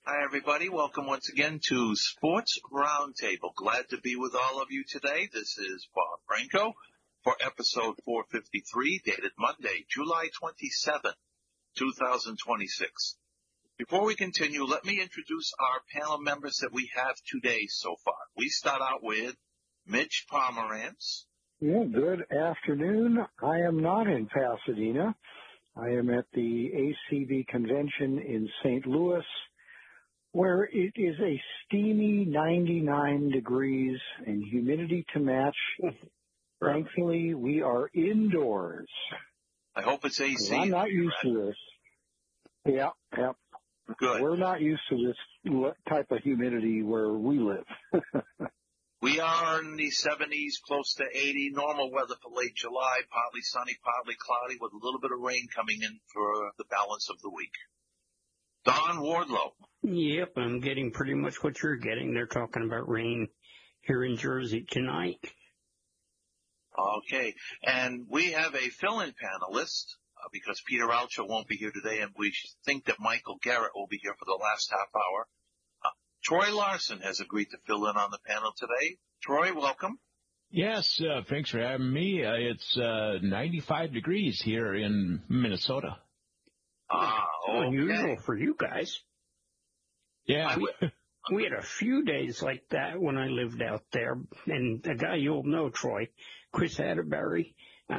Hi, everybody. Welcome once again to Sports Roundtable. Glad to be with all of you today. This is Bob Branco for episode 453, dated Monday, July 27th, 2026. Before we continue, let me introduce our panel members that we have today so far. We start out with Mitch Pomerantz. Yeah, good afternoon. I am not in Pasadena. I am at the ACB convention in St. Louis, where it is a steamy 99 degrees and humidity to match. Thankfully, we are indoors. I hope it's AC. I'm not used to this. Yeah. Good. We're not used to this type of humidity where we live. We are in the 70s, close to 80. Normal weather for late July, partly sunny, partly cloudy, with a little bit of rain coming in for the balance of the week. Don Wardlow. Yep, I'm getting pretty much what you're getting. They're talking about rain here in Jersey tonight. Okay, and we have a fill-in panelist because Peter Alcho won't be here today, and we think that Michael Garrett will be here for the last half hour. Troy Larson has agreed to fill in on the panel today. Troy, welcome. Yes, thanks for having me. It's 95 degrees here in Minnesota. Okay. Unusual for you guys. Yeah. We had a few days like that when I lived out there, and a guy you'll know, Troy, Chris Atterbury,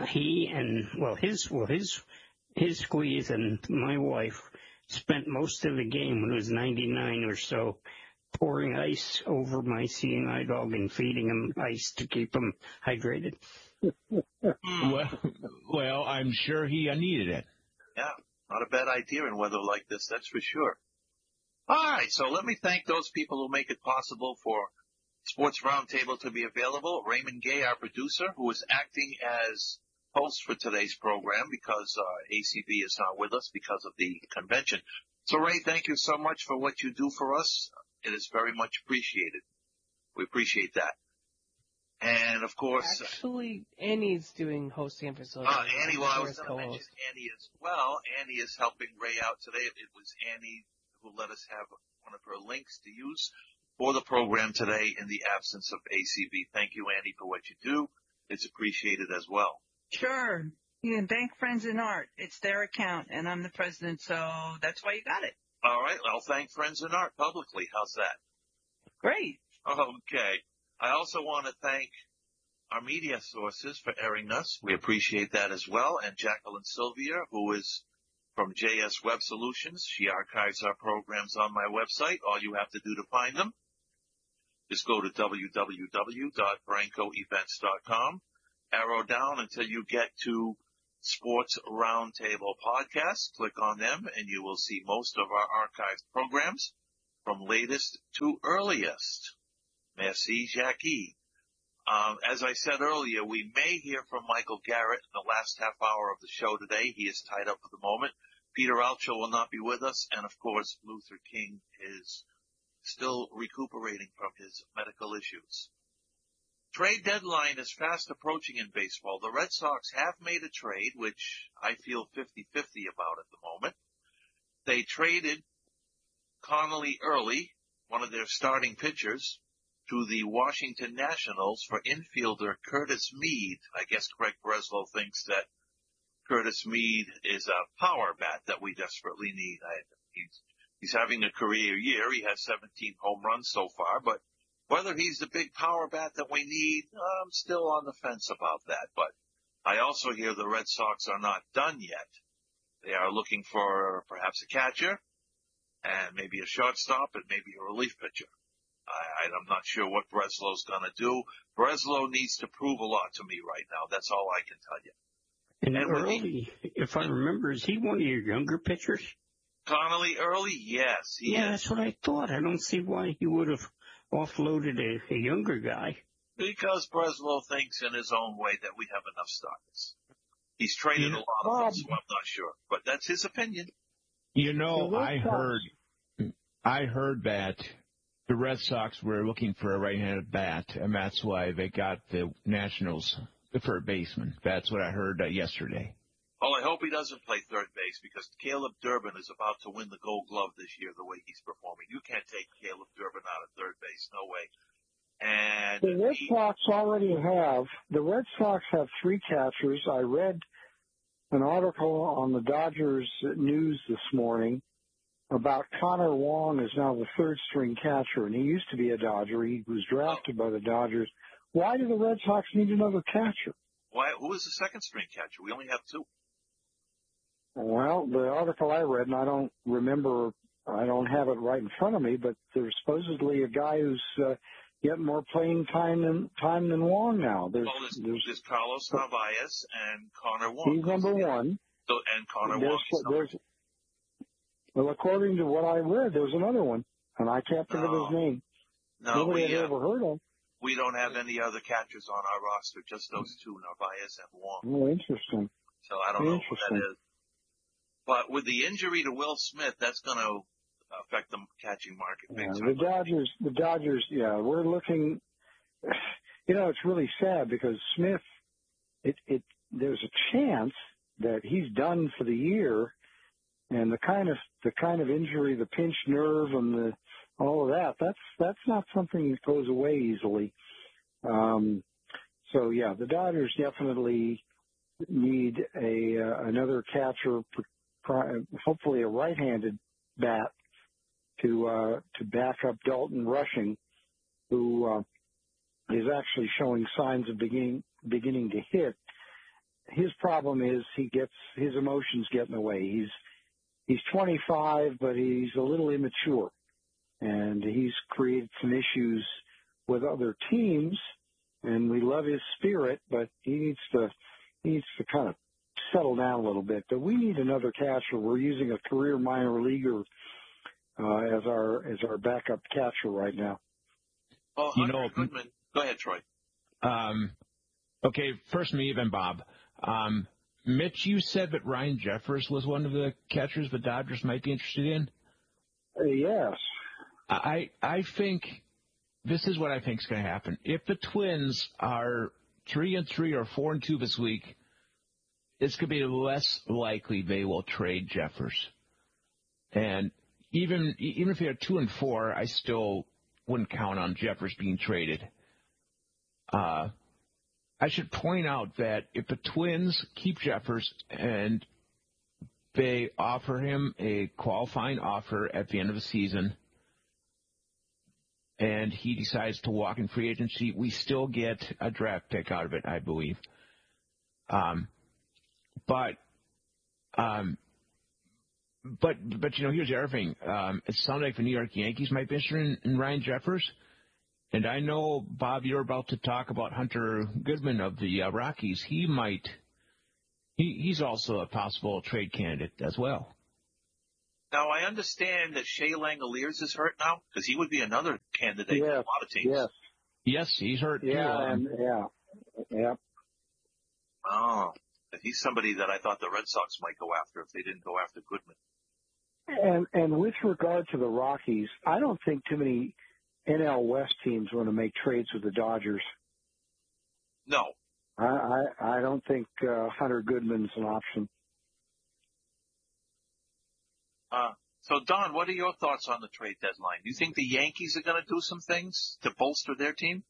his squeeze and my wife spent most of the game when it was 99 or so pouring ice over my seeing eye dog and feeding him ice to keep him hydrated. Well, I'm sure he needed it. Yeah, not a bad idea in weather like this, that's for sure. All right, so let me thank those people who make it possible for Sports Roundtable to be available. Raymond Gay, our producer, who is acting as host for today's program because ACB is not with us because of the convention. So, Ray, thank you so much for what you do for us. It is very much appreciated. We appreciate that. And, of course... Actually, Annie's doing hosting and facilitating. Annie, well, I was going to mention Annie as well. Annie is helping Ray out today. It was Annie who let us have one of her links to use for the program today in the absence of ACB. Thank you, Annie, for what you do. It's appreciated as well. Sure. You can thank Friends in Art. It's their account, and I'm the president, so that's why you got it. All right. I'll thank Friends in Art publicly. How's that? Great. Okay. I also want to thank our media sources for airing us. We appreciate that as well. And Jacqueline Sylvia, who is from JS Web Solutions. She archives our programs on my website. All you have to do to find them is go to www.brancoevents.com. Arrow down until you get to Sports Roundtable Podcast. Click on them, and you will see most of our archived programs from latest to earliest. Merci, Jackie. As I said earlier, we may hear from Michael Garrett in the last half hour of the show today. He is tied up for the moment. Peter Alcho will not be with us, and, of course, Luther King is still recuperating from his medical issues. Trade deadline is fast approaching in baseball. The Red Sox have made a trade, which I feel 50-50 about at the moment. They traded Connolly Early, one of their starting pitchers, to the Washington Nationals for infielder Curtis Mead. I guess Craig Breslow thinks that Curtis Mead is a power bat that we desperately need. He's having a career year. He has 17 home runs so far, but whether he's the big power bat that we need, I'm still on the fence about that. But I also hear the Red Sox are not done yet. They are looking for perhaps a catcher and maybe a shortstop and maybe a relief pitcher. I'm not sure what Breslow's going to do. Breslow needs to prove a lot to me right now. That's all I can tell you. And Early, if I remember, is he one of your younger pitchers? Connolly Early, yes, he is. That's what I thought. I don't see why he would have offloaded a younger guy. Because Breslow thinks in his own way that we have enough starters. He's traded a lot of them, so I'm not sure. But that's his opinion. You know, I heard that the Red Sox were looking for a right-handed bat, and that's why they got the Nationals, the third baseman. That's what I heard yesterday. Well, I hope he doesn't play third base because Caleb Durbin is about to win the Gold Glove this year the way he's performing. You can't take Caleb Durbin out of third base. No way. And the Red Sox have 3 catchers. I read an article on the Dodgers News this morning about Connor Wong is now the third-string catcher, and he used to be a Dodger. He was drafted by the Dodgers. Why do the Red Sox need another catcher? Why? Who is the second-string catcher? We only have 2. Well, the article I read, and I don't remember, I don't have it right in front of me, but there's supposedly a guy who's getting more playing time than Wong now. There's Carlos Narvaez and Connor Wong. He's number 1. So, and Connor Wong is number 2. Well, according to what I read, there's another one, and I can't think of his name. No, nobody had ever heard of. We don't have any other catchers on our roster, just those 2, Narvaez and Wong. Oh, interesting. So I don't know who that is. But with the injury to Will Smith, that's going to affect the catching market big time. The Dodgers, yeah, we're looking. It's really sad because Smith, there's a chance that he's done for the year, and the kind of injury, the pinched nerve, and all of that's not something that goes away easily. So yeah, the Dodgers definitely need another catcher, hopefully a right-handed bat to back up Dalton Rushing, who is actually showing signs of beginning to hit. His problem is his emotions get in the way. He's 25, but he's a little immature, and he's created some issues with other teams. And we love his spirit, but he needs to kind of settle down a little bit. But we need another catcher. We're using a career minor leaguer as our backup catcher right now. Well, Goodman. Go ahead, Troy. Okay, first me, then Bob. Mitch, you said that Ryan Jeffers was one of the catchers the Dodgers might be interested in? Yes. I think this is what I think is going to happen. If the Twins are 3-3 or 4-2 this week, it's going to be less likely they will trade Jeffers. And even if they're 2-4, I still wouldn't count on Jeffers being traded. I should point out that if the Twins keep Jeffers and they offer him a qualifying offer at the end of the season and he decides to walk in free agency, we still get a draft pick out of it, I believe. But here's the other thing. It sounds like the New York Yankees might be interested in Ryan Jeffers. And I know, Bob, you're about to talk about Hunter Goodman of the Rockies. He's also a possible trade candidate as well. Now, I understand that Shea Langoliers is hurt now, because he would be another candidate for a lot of teams. Yes, he's hurt too. Yeah. Oh, he's somebody that I thought the Red Sox might go after if they didn't go after Goodman. And with regard to the Rockies, I don't think too many NL West teams want to make trades with the Dodgers. No. I don't think Hunter Goodman's an option. So, Don, what are your thoughts on the trade deadline? Do you think the Yankees are going to do some things to bolster their team?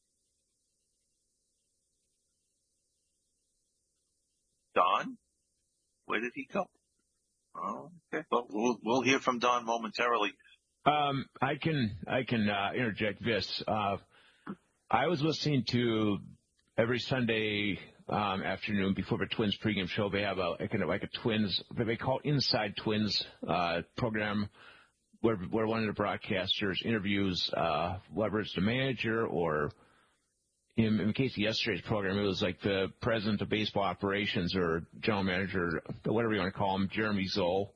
Don? Where did he go? Oh, okay. Well, we'll hear from Don momentarily. I can interject this. I was listening to every Sunday afternoon before the Twins pregame show. They have a Twins, they call it Inside Twins program, where one of the broadcasters interviews whether it's the manager or in the case of yesterday's program, it was like the president of baseball operations or general manager, whatever you want to call him, Jeremy Zoll.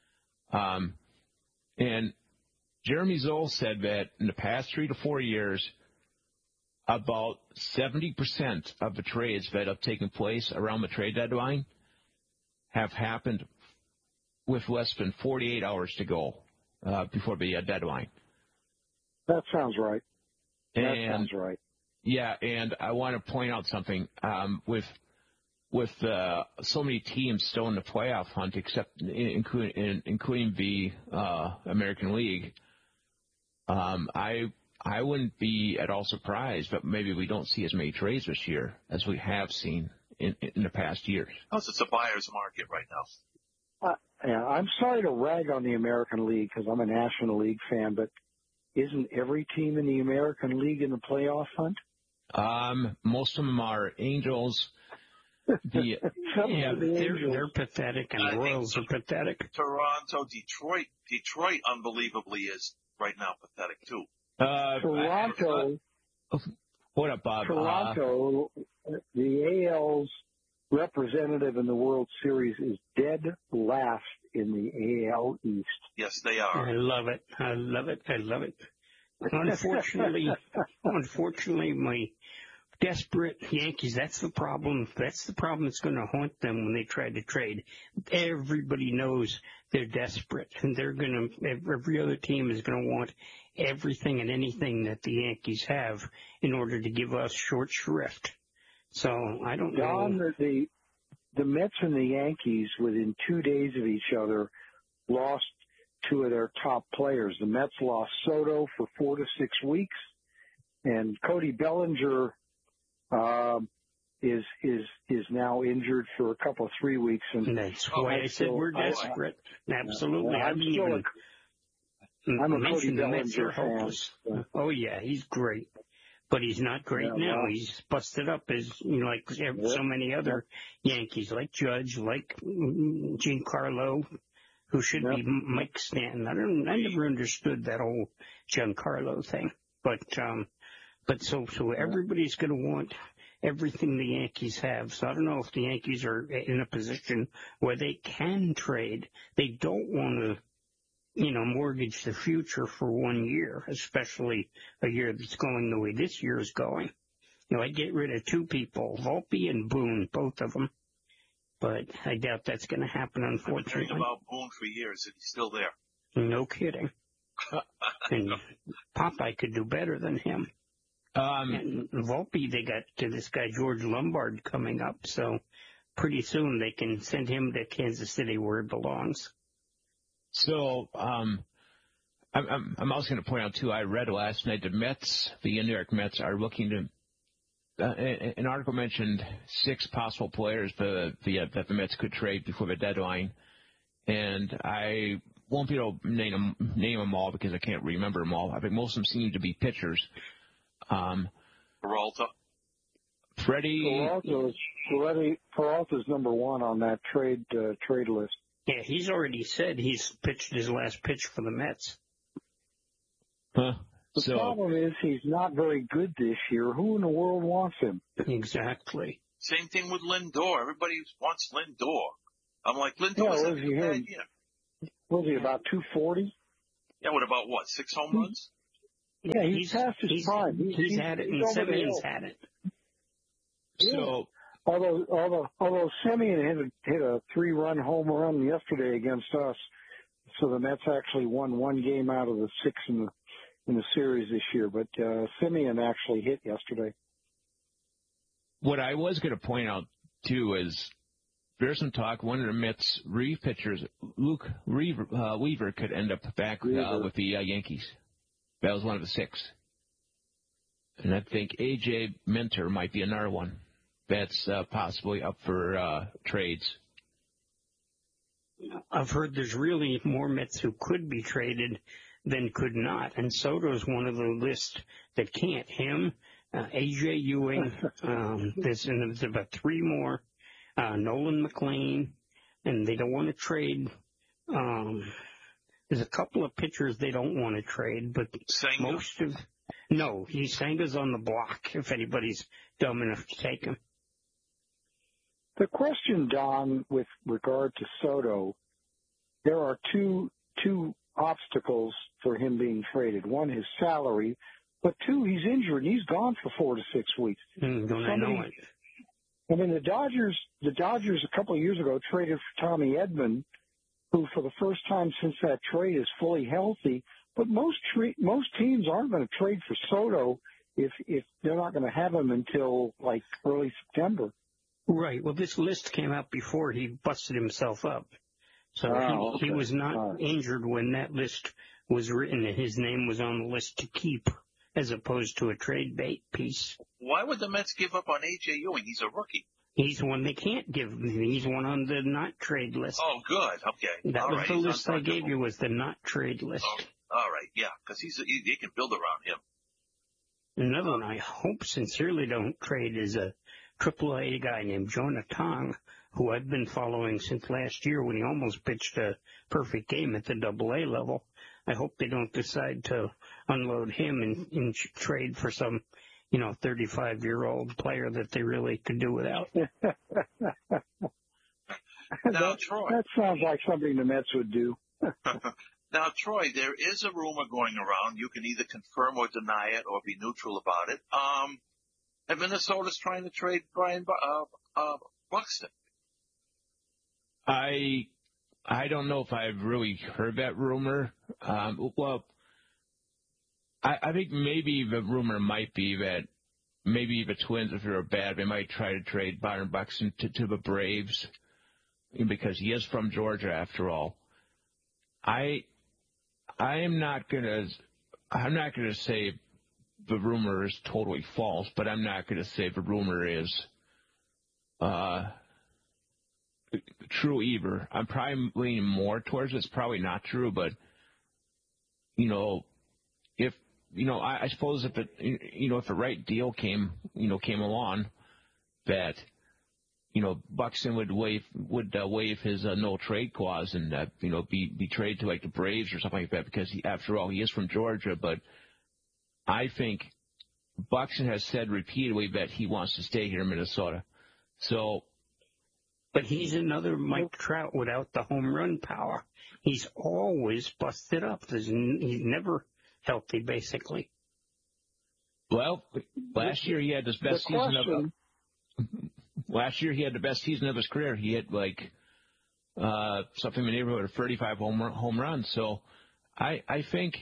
And Jeremy Zoll said that in the past 3 to 4 years, about 70% of the trades that have taken place around the trade deadline have happened with less than 48 hours to go before the deadline. That sounds right. Sounds right. Yeah, and I want to point out something. With with so many teams still in the playoff hunt, except including the American League, I wouldn't be at all surprised, but maybe we don't see as many trades this year as we have seen in the past years. Plus, it's a buyer's market right now. Yeah, I'm sorry to rag on the American League because I'm a National League fan, but isn't every team in the American League in the playoff hunt? Most of them are Angels. They're pathetic, and the Royals are pathetic. Toronto, Detroit, unbelievably, is right now pathetic too. Toronto. What up, Bob? Toronto, the AL's representative in the World Series, is dead last in the AL East. Yes, they are. I love it. Unfortunately, my desperate Yankees, that's the problem. That's the problem that's going to haunt them when they try to trade. Everybody knows they're desperate, and every other team is going to want everything and anything that the Yankees have in order to give us short shrift. So I don't know. Don, the Mets and the Yankees, within 2 days of each other, lost two of their top players. The Mets lost Soto for 4 to 6 weeks, and Cody Bellinger is now injured for a couple of 3 weeks. And that's why I said we're desperate. Absolutely. I'm a Cody Bellinger fan. Oh yeah, he's great. But he's not great now. He's busted up as like so many other Yankees, like Judge, like Giancarlo, who should be Mike Stanton. I never understood that whole Giancarlo thing. But so everybody's going to want everything the Yankees have. So I don't know if the Yankees are in a position where they can trade. They don't want to, mortgage the future for 1 year, especially a year that's going the way this year is going. I'd get rid of two people, Volpe and Boone, both of them. But I doubt that's going to happen, unfortunately. I've been hearing about Boone for years, and he's still there. No kidding. And Popeye could do better than him. And Volpe, they got to this guy George Lombard coming up, so pretty soon they can send him to Kansas City where he belongs. So I'm also going to point out, too, I read last night the New York Mets are looking to an article mentioned 6 possible players that the Mets could trade before the deadline, and I won't be able to name them all because I can't remember them all. I think most of them seem to be pitchers. Peralta. Peralta's number 1 on that trade list. Yeah, he's already said he's pitched his last pitch for the Mets. The problem is he's not very good this year. Who in the world wants him? Exactly. Same thing with Lindor. Everybody wants Lindor. I'm like, Lindor was he about 240? Yeah, what about 6 home runs? Yeah, he's past his prime. He's had it, and Semion's had it. So, although Semien hit a 3-run home run yesterday against us, so the Mets actually won 1 game out of the 6 in the series this year. But Semien actually hit yesterday. What I was going to point out too is there's some talk one of the Mets relief pitchers, Luke Weaver, could end up back with the Yankees. That was one of the 6. And I think A.J. Minter might be another one that's possibly up for trades. I've heard there's really more Mets who could be traded than could not, and Soto's one of the list that can't. Him, A.J. Ewing, there's about 3 more, Nolan McLean, and they don't want to trade. There's a couple of pitchers they don't want to trade, but Senga? Senga's on the block if anybody's dumb enough to take him. The question, Don, with regard to Soto, there are two obstacles for him being traded. One, his salary, but 2, he's injured and he's gone for 4 to 6 weeks. I know it. I mean, the Dodgers a couple of years ago traded for Tommy Edman, who for the first time since that trade is fully healthy. But most teams aren't going to trade for Soto if they're not going to have him until like early September. Right. Well, this list came out before he busted himself up. So he was not injured when that list was written, and his name was on the list to keep as opposed to a trade bait piece. Why would the Mets give up on A.J. Ewing? He's a rookie. He's one they can't give. He's one on the not trade list. Oh, good. Okay. That all was right. the He's list I gave you, was the not trade list. Oh, all right. Yeah, because they can build around him. Another one I hope sincerely don't trade is a AAA guy named Jonah Tong, who I've been following since last year when he almost pitched a perfect game at the AA level. I hope they don't decide to unload him and trade for some, 35-year-old player that they really could do without. Now, Troy. That sounds like something the Mets would do. Now, Troy, there is a rumor going around. You can either confirm or deny it or be neutral about it. And Minnesota's trying to trade Brian Buxton. I don't know if I've really heard that rumor. I think maybe the rumor might be that maybe the Twins, if they're bad, they might try to trade Byron Buxton to the Braves because he is from Georgia after all. I'm not gonna say the rumor is totally false, but I'm not gonna say the rumor is true either. I'm probably leaning more towards it's probably not true, but I suppose if if the right deal came along, that Buxton would waive his no trade clause and be traded to like the Braves or something like that because after all he is from Georgia. But I think Buxton has said repeatedly that he wants to stay here in Minnesota. But he's another Mike Trout without the home run power. He's always busted up. He's never healthy, basically. Well, last year he had his best season of. Last year he had the best season of his career. He had something in the neighborhood of 35 home runs. So I think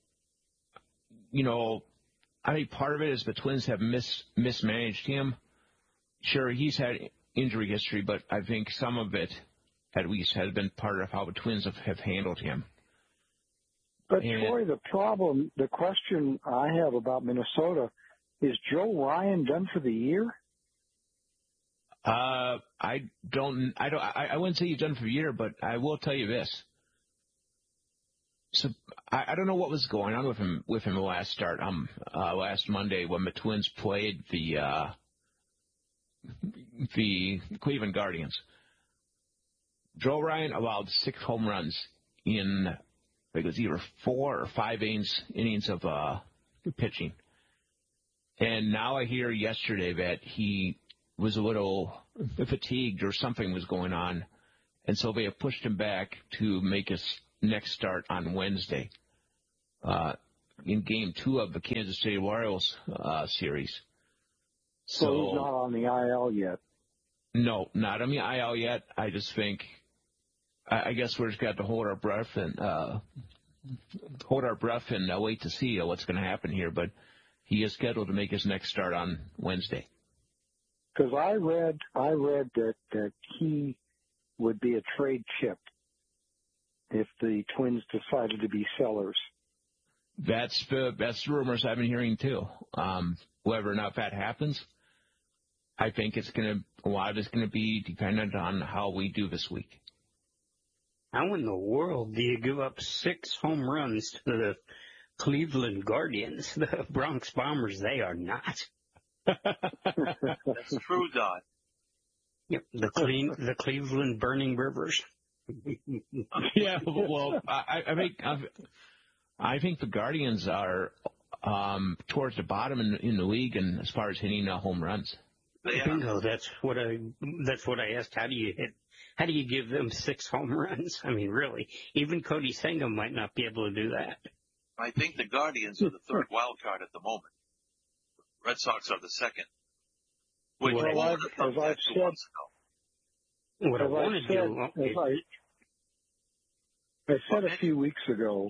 part of it is the Twins have mismanaged him. Sure, he's had injury history, but I think some of it at least has been part of how the Twins have handled him. But Troy, the question I have about Minnesota, is Joe Ryan done for the year? I wouldn't say he's done for the year, but I will tell you this. So I don't know what was going on with him last start. Last Monday when the Twins played the Cleveland Guardians. Joe Ryan allowed 6 home runs in, I think it was either 4 or 5 innings of pitching. And now I hear yesterday that he was a little fatigued or something was going on, and so they have pushed him back to make his next start on Wednesday in Game 2 of the Kansas City Royals series. So he's not on the IL yet? No, not on the IL yet. I just think, I guess we're just got to hold our breath and wait to see what's going to happen here. But he is scheduled to make his next start on Wednesday. Because I read that he would be a trade chip if the Twins decided to be sellers. That's the rumors I've been hearing too. Whether or not that happens, I think a lot of it's going to be dependent on how we do this week. How in the world do you give up 6 home runs to the Cleveland Guardians? The Bronx Bombers, they are not. That's true, Don. Yep, the Cleveland Burning Rivers. Yeah, well, I think the Guardians are towards the bottom in the league, and as far as hitting home runs. Bingo. That's what I asked. How do you give them 6 home runs? I mean, really, even Cody Senga might not be able to do that. I think the Guardians are the 3rd wild card at the moment. Red Sox are the 2nd. Which as I said a few weeks ago,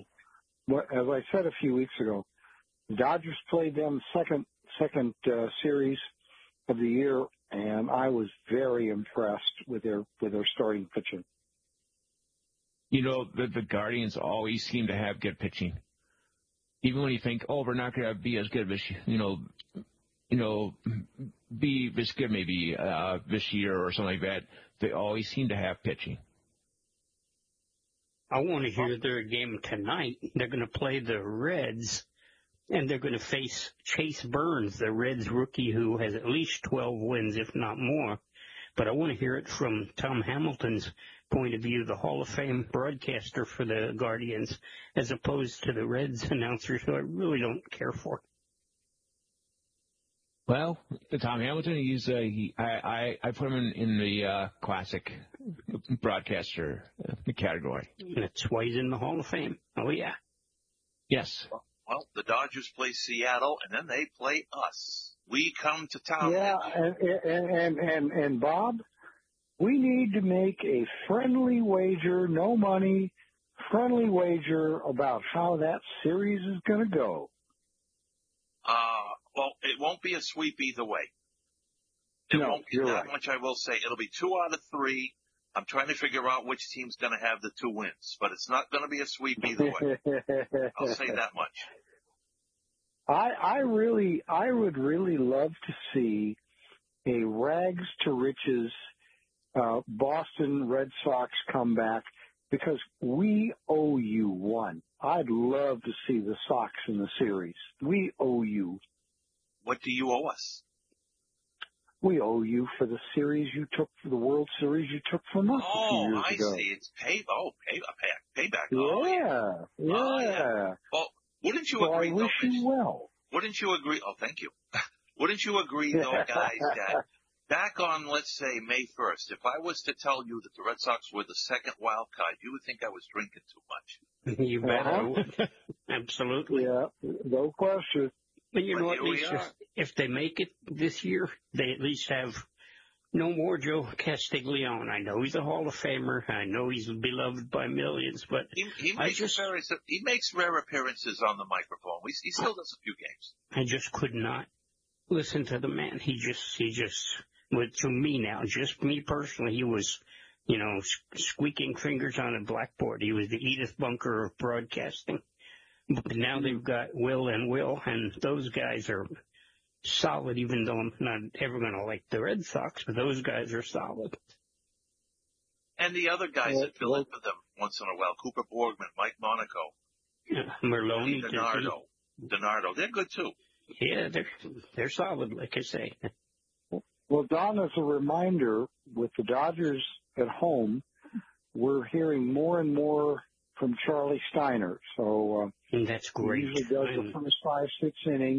Dodgers played them second series of the year and I was very impressed with their starting pitching. You know, the Guardians always seem to have good pitching. Even when you think, oh, we're not going to be as good this, be this good maybe this year or something like that, they always seem to have pitching. I want to hear their game tonight. They're going to play the Reds, and they're going to face Chase Burns, the Reds rookie who has at least 12 wins, if not more. But I want to hear it from Tom Hamilton's point of view, the Hall of Fame broadcaster for the Guardians, as opposed to the Reds announcer, who I really don't care for. Well, Tom Hamilton, I put him in the classic broadcaster category. That's why he's in the Hall of Fame. Oh, yeah. Yes. Well, the Dodgers play Seattle, and then they play us. We come to town. Yeah, and Bob, we need to make a friendly wager, no money, friendly wager about how that series is going to go. Well, it won't be a sweep either way. No, won't be you're that right. much, I will say. It'll be 2 out of 3. I'm trying to figure out which team's going to have the 2 wins, but it's not going to be a sweep either way. I'll say that much. I would really love to see a rags to riches Boston Red Sox comeback, because we owe you one. I'd love to see the Sox in the series. We owe you. What do you owe us? We owe you for the series you took, for the World Series you took from us a few years ago. I see. It's payback. Yeah. Well, wouldn't you agree? I wish you well. Wouldn't you agree? Oh, thank you. Wouldn't you agree, though, guys, that back on, let's say, May 1st, if I was to tell you that the Red Sox were the second wild card, you would think I was drinking too much. You bet I would. Absolutely. Yeah, no question. But you know, But at least if they make it this year, they at least have no more Joe Castiglione. I know he's a Hall of Famer. I know he's beloved by millions, but he makes rare appearances on the microphone. He still does a few games. I just could not listen to the man. He just, well, to me now, just me personally, he was, squeaking fingers on a blackboard. He was the Edith Bunker of broadcasting. But now they've got Will, and those guys are solid, even though I'm not ever going to like the Red Sox, but those guys are solid. And the other guys that fill in for them once in a while, Cooper Borgman, Mike Monaco, Merlone, DiNardo, they're good too. Yeah, they're solid, like I say. Well, Don, as a reminder, with the Dodgers at home, we're hearing more and more from Charlie Steiner. So that's great. He usually does the first 5-6 innings.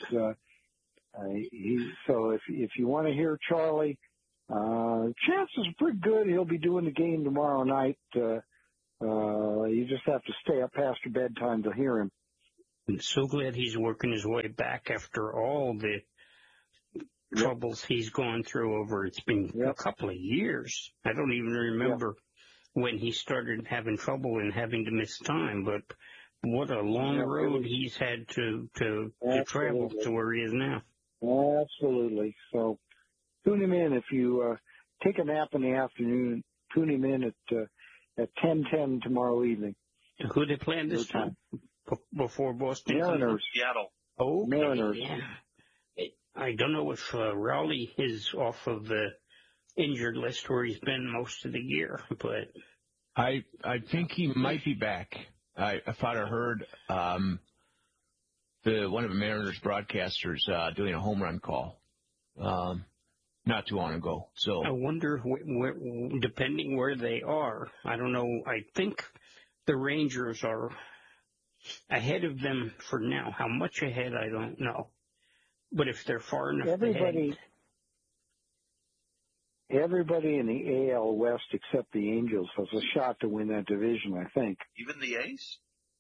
So if you want to hear Charlie, chances are pretty good he'll be doing the game tomorrow night. You just have to stay up past your bedtime to hear him. I'm so glad he's working his way back after all the troubles he's gone through over. It's been a couple of years. I don't even remember when he started having trouble and having to miss time, but what a long road he's had to travel to where he is now. Absolutely. So tune him in if you take a nap in the afternoon. Tune him in at 10:10 tomorrow evening. Who they playing this time? Before Boston? Mariners. Seattle. Oh, Mariners. Yeah. I don't know if Rowley is off of the injured list where he's been most of the year, but I think he might be back. I thought I heard one of the Mariners broadcasters doing a home run call not too long ago. So I wonder, depending where they are, I don't know. I think the Rangers are ahead of them for now. How much ahead, I don't know. But if they're far enough ahead. Everybody in the AL West except the Angels has a shot to win that division, I think. Even the A's?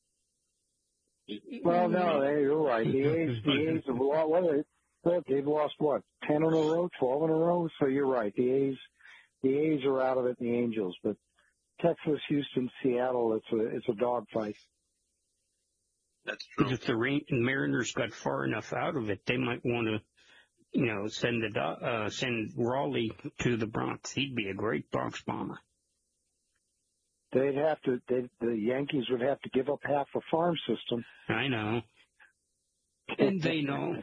Well, no, you're right. The A's have lost, they've lost, 10 in a row, 12 in a row? So you're right. The A's are out of it, the Angels. But Texas, Houston, Seattle, it's a dogfight. That's true. If the Mariners got far enough out of it, they might want to send Raleigh to the Bronx. He'd be a great Bronx bomber. The Yankees would have to give up half a farm system. I know. And they know.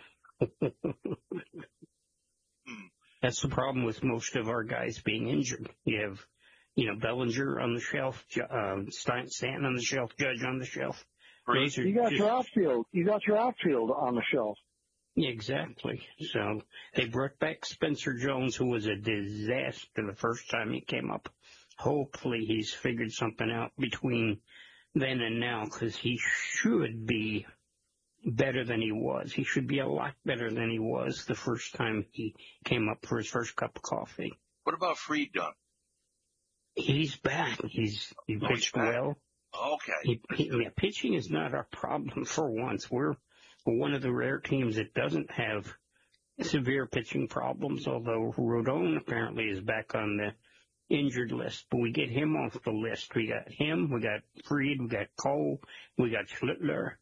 That's the problem with most of our guys being injured. You have, Bellinger on the shelf, Stanton on the shelf, Judge on the shelf. You got your outfield on the shelf. Exactly. So they brought back Spencer Jones, who was a disaster the first time he came up. Hopefully he's figured something out between then and now, because he should be better than he was. He should be a lot better than he was the first time he came up for his first cup of coffee. What about Fried done? He's back. He pitched well. Okay. Pitching is not our problem for once. We're one of the rare teams that doesn't have severe pitching problems, although Rodon apparently is back on the injured list. But we get him off the list. We got him, we got Fried, we got Cole, we got Schlittler.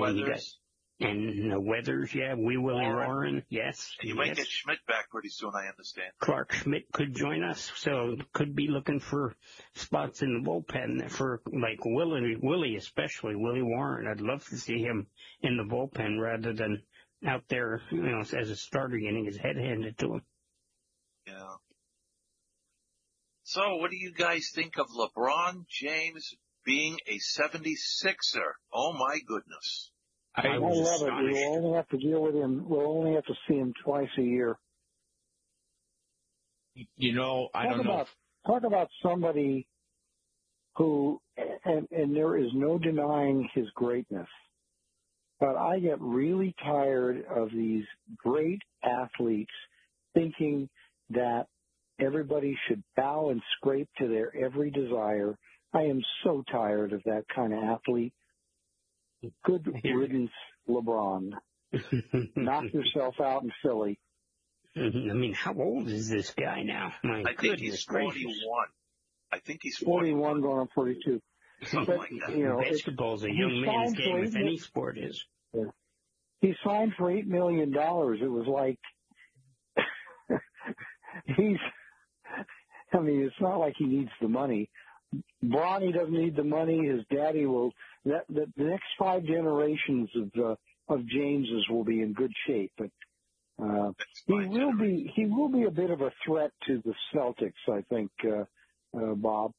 And Weathers, yeah, Willie Warren, yes. You might get Schmidt back pretty soon, I understand. Clark Schmidt could join us, so could be looking for spots in the bullpen for, like, Willie especially, Willie Warren. I'd love to see him in the bullpen rather than out there, as a starter getting his head handed to him. Yeah. So, what do you guys think of LeBron James being a 76er? Oh, my goodness. I love it. We'll only have to deal with him. We'll only have to see him twice a year. I don't know. Talk about somebody who, and there is no denying his greatness, but I get really tired of these great athletes thinking that everybody should bow and scrape to their every desire. I am so tired of that kind of athlete. Good riddance, LeBron. Knock yourself out in Philly. I mean, how old is this guy now? I think he's 41. I think he's 41 going on 42. Something like that. Basketball's a young man's game, if any sport is. Yeah. He signed for $8 million. It was like, it's not like he needs the money. Bronny doesn't need the money. His daddy will. The next 5 generations of Jameses will be in good shape, but he will be a bit of a threat to the Celtics, I think, Bob.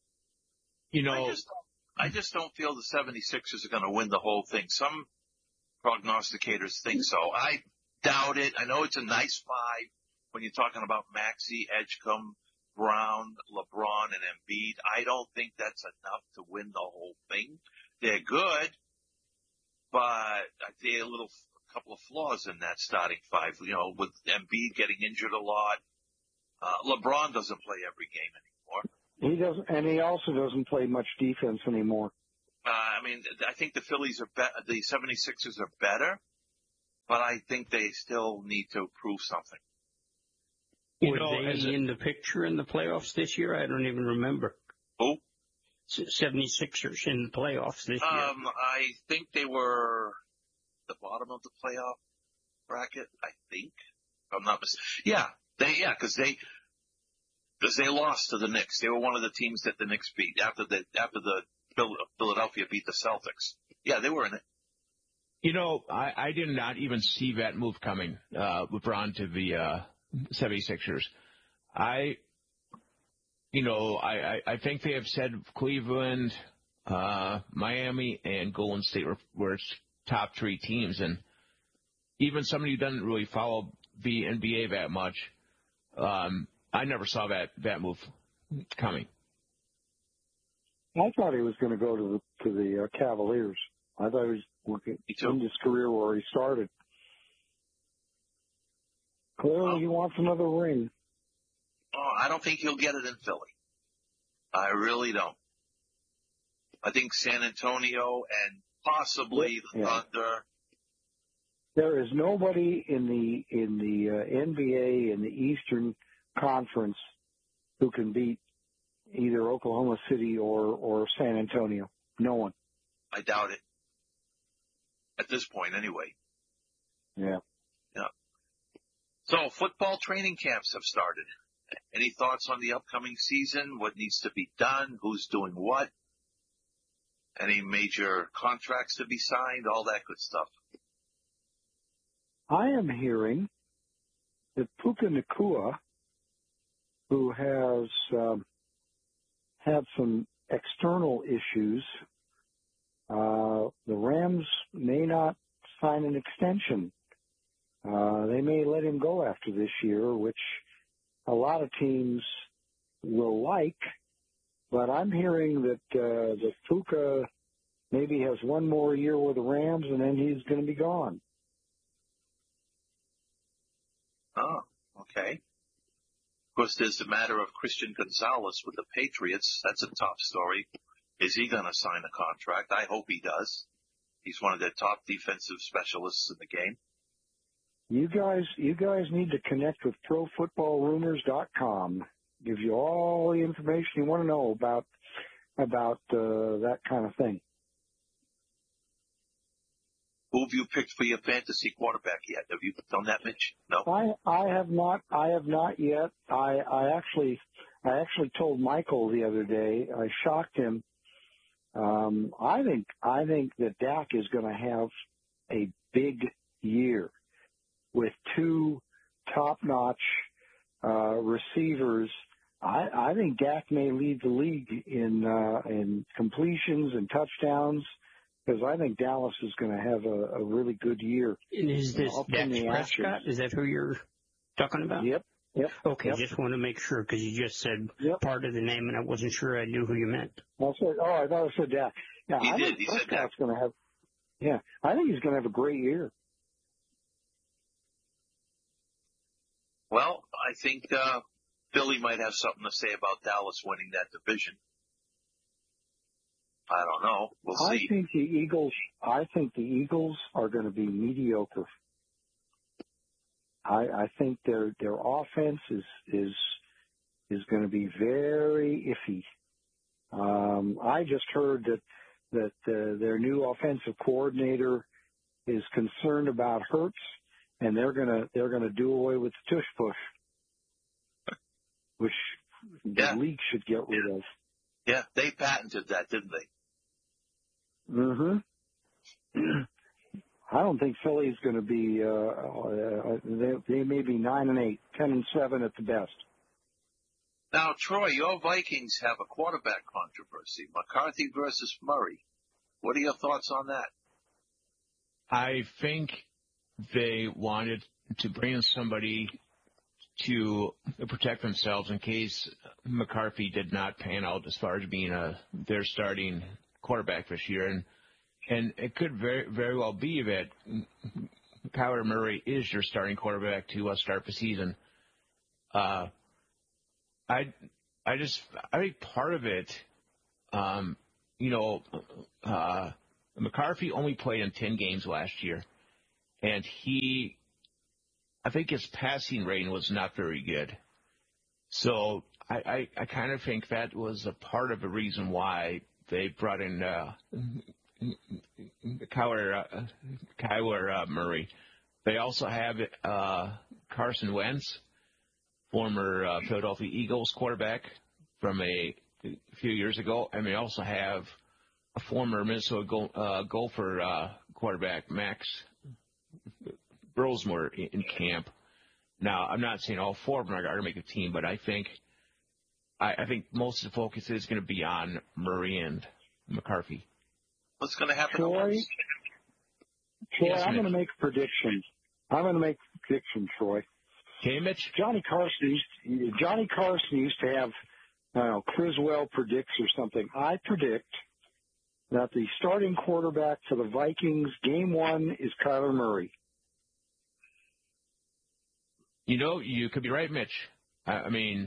I just don't feel the 76ers are going to win the whole thing. Some prognosticators think so. I doubt it. I know it's a nice 5 when you're talking about Maxey, Edgecombe, Brown, LeBron, and Embiid. I don't think that's enough to win the whole thing. They're good, but I see a couple of flaws in that starting 5. With Embiid getting injured a lot, LeBron doesn't play every game anymore. He doesn't, and he also doesn't play much defense anymore. I think the 76ers are better, but I think they still need to prove something. Were they in the picture in the playoffs this year? I don't even remember. Who? 76ers in the playoffs this year. I think they were the bottom of the playoff bracket, I think. If I'm not mistaken. Yeah, because they lost to the Knicks. They were one of the teams that the Knicks beat after the Philadelphia beat the Celtics. Yeah, they were in it. I did not even see that move coming, LeBron to the 76ers. I think they have said Cleveland, Miami, and Golden State were top 3 teams, and even somebody who doesn't really follow the NBA that much, I never saw that move coming. I thought he was going to go to the Cavaliers. I thought he was working in his career where he started. Clearly, he wants another ring. Oh, I don't think he'll get it in Philly. I really don't. I think San Antonio and possibly the Thunder. There is nobody in the NBA in the Eastern Conference who can beat either Oklahoma City or San Antonio. No one. I doubt it. At this point, anyway. Yeah. So football training camps have started. Any thoughts on the upcoming season? What needs to be done? Who's doing what? Any major contracts to be signed? All that good stuff. I am hearing that Puka Nacua, who has had some external issues, the Rams may not sign an extension. They may let him go after this year, which a lot of teams will like. But I'm hearing that Puka maybe has one more year with the Rams, and then he's going to be gone. Oh, okay. Of course, there's the matter of Christian Gonzalez with the Patriots. That's a top story. Is he going to sign a contract? I hope he does. He's one of their top defensive specialists in the game. You guys need to connect with ProFootballRumors.com. Gives you all the information you want to know about that kind of thing. Who have you picked for your fantasy quarterback yet? Have you done that, Mitch? No. I have not yet. I actually told Michael the other day. I shocked him. I think that Dak is going to have a big year with two top-notch receivers. I think Dak may lead the league in completions and touchdowns, because I think Dallas is going to have a really good year. And is this Dak Prescott? Is that who you're talking about? Yep. Okay, yep. Just want to make sure, because you just said part of the name, and I wasn't sure I knew who you meant. I thought I said Dak. Yeah, I think Prescott's going to have. Yeah, I think he's going to have a great year. Well, I think Philly might have something to say about Dallas winning that division. I don't know. We'll see. I think the Eagles are going to be mediocre. I think their offense is going to be very iffy. I just heard that their new offensive coordinator is concerned about Hurts, and they're gonna do away with the tush push, which the league should get rid of. Yeah, they patented that, didn't they? Mm-hmm. I don't think Philly's going to be. They may be 9-8, 10-7 at the best. Now, Troy, your Vikings have a quarterback controversy: McCarthy versus Murray. What are your thoughts on that? I think they wanted to bring in somebody to protect themselves in case McCarthy did not pan out as far as being their starting quarterback this year, and it could very, very well be that Kyler Murray is your starting quarterback to start the season. I think part of it, McCarthy only played in 10 games last year, and I think his passing rating was not very good. So I kind of think that was a part of the reason why they brought in Kyler Murray. They also have Carson Wentz, former Philadelphia Eagles quarterback from a few years ago, and they also have a former Minnesota Gopher quarterback, Max Brosmer, in camp. Now, I'm not saying all four of them are going to make a team, but I think most of the focus is going to be on Murray and McCarthy. What's going to happen? Troy, I'm going to make a prediction. Troy. Okay, Mitch? Johnny Carson used to have, Criswell predicts or something. I predict that the starting quarterback for the Vikings, game one, is Kyler Murray. You could be right, Mitch. I mean,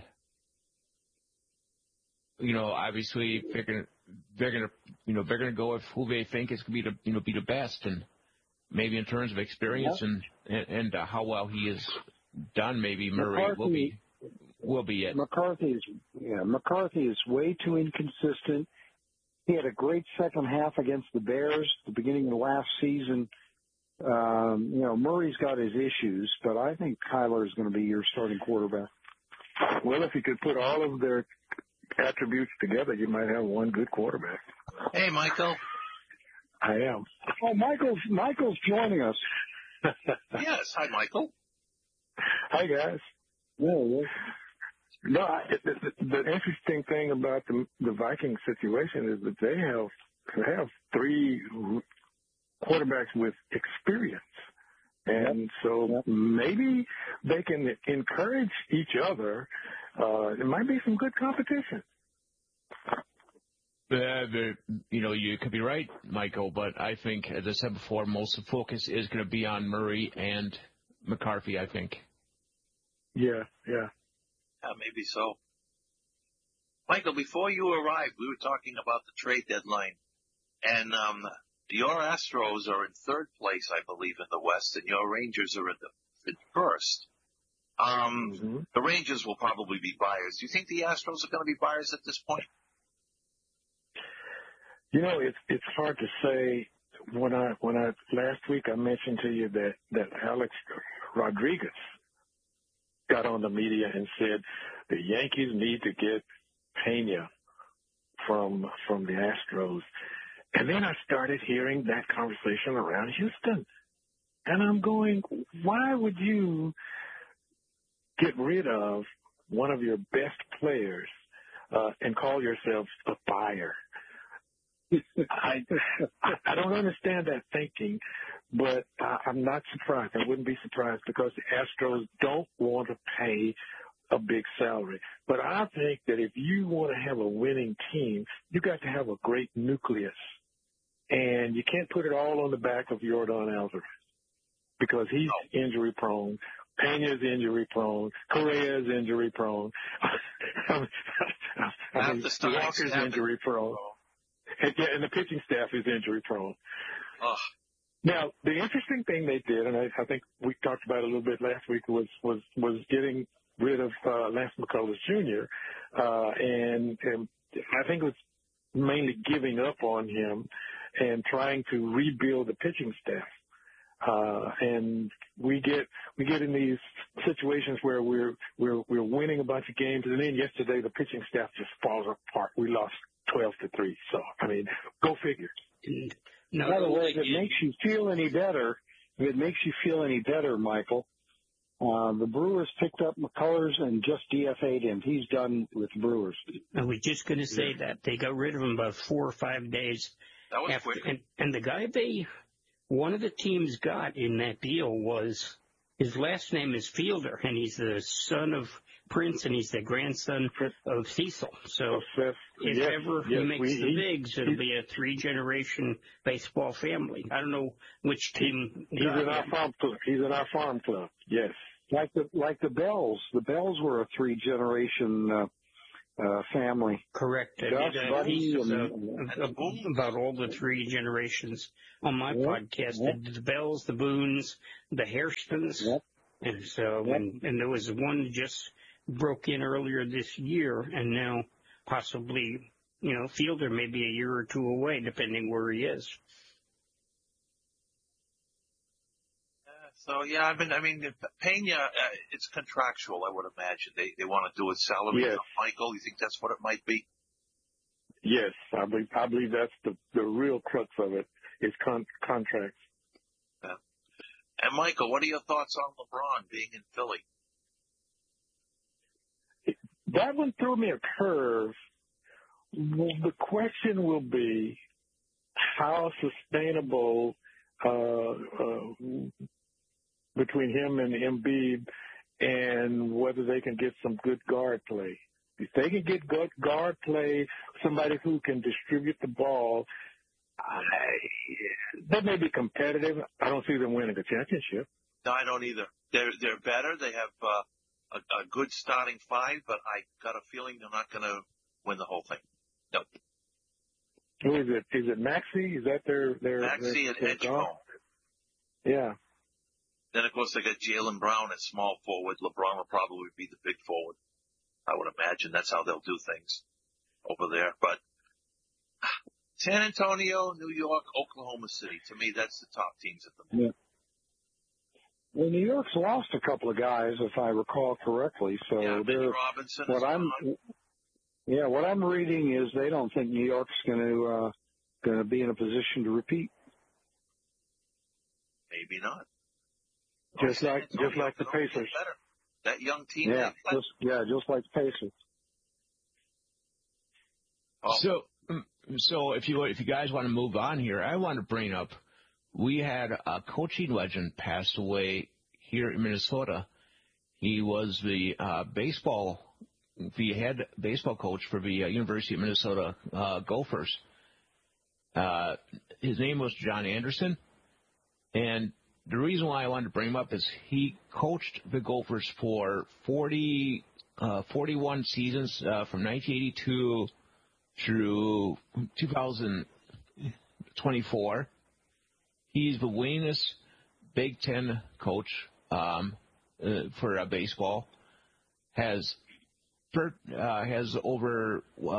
obviously they're gonna go with who they think is gonna be the best, and maybe in terms of experience and how well he has done, maybe Murray will be it. McCarthy is way too inconsistent. He had a great second half against the Bears at the beginning of the last season, Murray's got his issues, but I think Kyler's going to be your starting quarterback. Well, if you could put all of their attributes together, you might have one good quarterback. Hey, Michael. I am. Oh, Michael's joining us. Yes. Hi, Michael. Hi, guys. Yeah. No, the interesting thing about the Vikings situation is that they have three quarterbacks with experience. And so maybe they can encourage each other. It might be some good competition. You could be right, Michael, but I think, as I said before, most of the focus is going to be on Murray and McCarthy, I think. Yeah. Yeah, maybe so. Michael, before you arrived, we were talking about the trade deadline. And your Astros are in third place, I believe, in the West, and your Rangers are in first. The Rangers will probably be buyers. Do you think the Astros are going to be buyers at this point? It's hard to say. When I last week I mentioned to you that Alex Rodriguez got on the media and said the Yankees need to get Pena from the Astros. And then I started hearing that conversation around Houston. And I'm going, why would you get rid of one of your best players and call yourself a buyer? I don't understand that thinking, but I'm not surprised. I wouldn't be surprised because the Astros don't want to pay a big salary. But I think that if you want to have a winning team, you got to have a great nucleus. And you can't put it all on the back of Yordan Alvarez because he's injury prone. Pena's injury prone. Correa's injury prone. Walker's injury prone. And the pitching staff is injury prone. Now, the interesting thing they did, and I think we talked about it a little bit last week, was getting rid of Lance McCullers Jr. And I think it was mainly giving up on him and trying to rebuild the pitching staff. And we get in these situations where we're winning a bunch of games, and then yesterday the pitching staff just falls apart. We lost 12-3. So go figure. By the way, if it makes you feel any better, Michael, the Brewers picked up McCullers and just DFA'd him. He's done with the Brewers. I was just going to say that. They got rid of him about 4 or 5 days that was after. Quick. And the guy one of the teams got in that deal was, his last name is Fielder, and he's the son of Prince, and he's the grandson of Cecil. So if ever he makes the bigs, it'll be a 3-generation baseball family. I don't know which team. He's in our farm club. He's in our farm club. Yes, like the Bells. The Bells were a 3-generation family. Correct. I Gus, did a Buddy, piece about all the 3 generations on my podcast. The Bells, the Boones, the Hairstons. Yep. And so, and there was one just broke in earlier this year, and now possibly, Fielder may be a year or 2 away, depending where he is. So, yeah, I mean, Pena, it's contractual, I would imagine. They want to do a salary. Yes. Michael, you think that's what it might be? Yes, I believe that's the real crux of it, is contracts. Yeah. And, Michael, what are your thoughts on LeBron being in Philly? That one threw me a curve. The question will be how sustainable between him and Embiid, and whether they can get some good guard play. If they can get good guard play, somebody who can distribute the ball, that may be competitive. I don't see them winning a championship. No, I don't either. They're better. They have a good starting 5, but I got a feeling they're not going to win the whole thing. No. Who is it? Is it Maxey? Is that their Maxey and Edgecombe? Yeah. Then, of course, they got Jaylen Brown at small forward. LeBron will probably be the big forward. I would imagine that's how they'll do things over there. But San Antonio, New York, Oklahoma City, to me, that's the top teams at the moment. Well, New York's lost a couple of guys, if I recall correctly. So yeah, Vinny Robinson is gone. What I'm reading is they don't think New York's going to be in a position to repeat. Maybe not. Just like the Pacers. That young team. Yeah, just like the Pacers. Oh. So if you guys want to move on here, I want to bring up, we had a coaching legend pass away here in Minnesota. He was the head baseball coach for the University of Minnesota Gophers. His name was John Anderson, and the reason why I wanted to bring him up is he coached the Gophers for 41 seasons from 1982 through 2024. He's the winningest Big Ten coach for baseball. Has over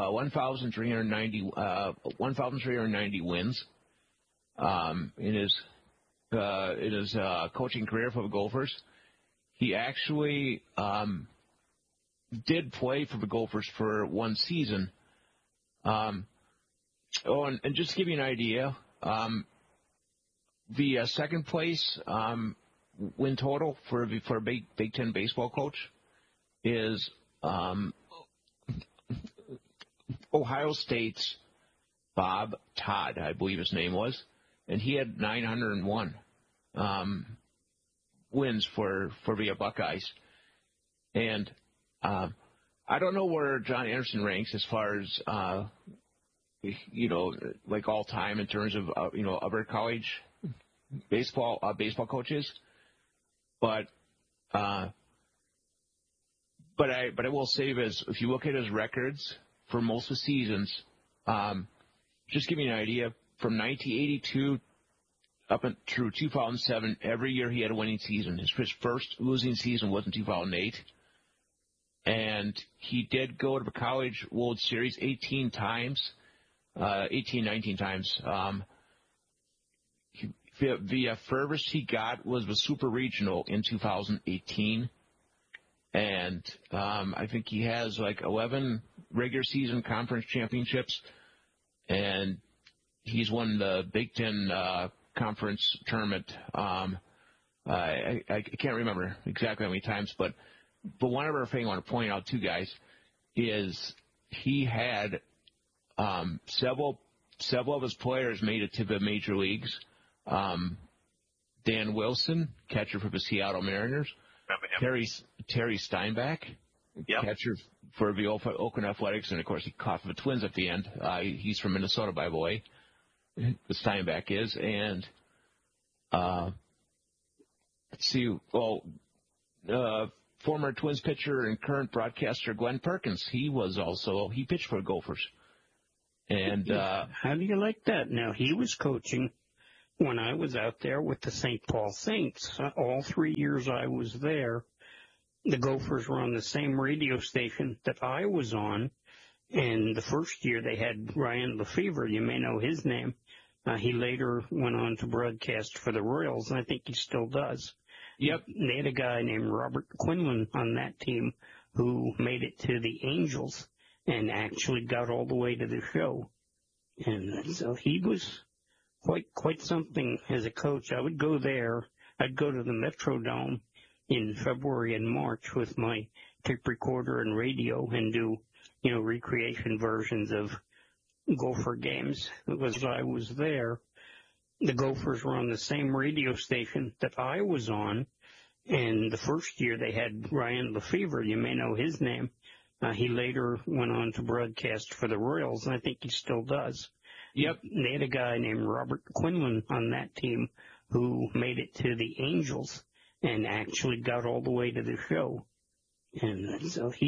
1,390 wins in his coaching career for the Gophers. He actually did play for the Gophers for one season. And just to give you an idea, the second place win total for a Big Ten baseball coach is Ohio State's Bob Todd, I believe his name was, and he had 901 wins for the Buckeyes. And I don't know where John Anderson ranks as far as like all time in terms of other college baseball coaches, but I will say this: if you look at his records for most of the seasons, just give me an idea. From 1982 up through 2007, every year he had a winning season. His first losing season was in 2008. And he did go to the College World Series 19 times. The furthest he got was the Super Regional in 2018. And I think he has like 11 regular season conference championships. And he's won the Big Ten conference tournament. I can't remember exactly how many times, but one other thing I want to point out too, guys, is he had several of his players made it to the major leagues. Dan Wilson, catcher for the Seattle Mariners. Terry Steinbach, catcher for the Oakland Athletics, and of course he caught for the Twins at the end. He's from Minnesota, by the way. The Steinbach is, and let's see. Well, former Twins pitcher and current broadcaster Glenn Perkins, he pitched for the Gophers. And how do you like that? Now, he was coaching when I was out there with the St. Paul Saints. All 3 years I was there, the Gophers were on the same radio station that I was on. And the first year they had Ryan Lefevre. You may know his name. He later went on to broadcast for the Royals, and I think he still does. Yep. They had a guy named Robert Quinlan on that team who made it to the Angels and actually got all the way to the show. And so he was quite something as a coach. I would go there. I'd go to the Metrodome in February and March with my tape recorder and radio and do, recreation versions of Gopher games. As I was there, the Gophers were on the same radio station that I was on, and the first year they had Ryan Lefevre. You may know his name. He later went on to broadcast for the Royals, and I think he still does. Yep. They had a guy named Robert Quinlan on that team who made it to the Angels and actually got all the way to the show. And so he